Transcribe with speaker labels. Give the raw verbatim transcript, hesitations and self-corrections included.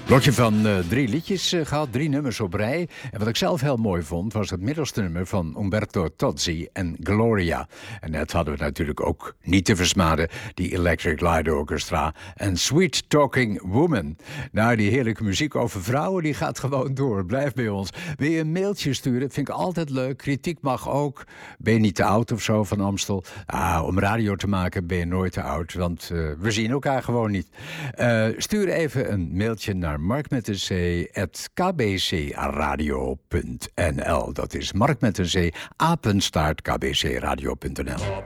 Speaker 1: Blokje van uh, drie liedjes uh, gehad, drie nummers op rij. En wat ik zelf heel mooi vond, was het middelste nummer van Umberto Tozzi en Gloria. En net hadden we natuurlijk ook niet te versmaden die Electric Light Orchestra en Sweet Talking Woman. Nou, die heerlijke muziek over vrouwen, die gaat gewoon door. Blijf bij ons. Wil je een mailtje sturen? Vind ik altijd leuk. Kritiek mag ook. Ben je niet te oud of zo van Amstel? Ah, om radio te maken ben je nooit te oud, want uh, we zien elkaar gewoon niet. Uh, stuur even een mailtje naar mark met een c at k b c radio punt n l. Dat is mark met een c apenstaart k b c radio punt n l.